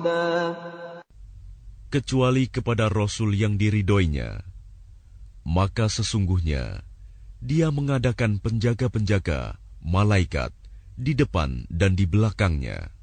kecuali kepada Rasul yang diridhoinya, maka sesungguhnya Dia mengadakan penjaga-penjaga, malaikat, di depan dan di belakangnya.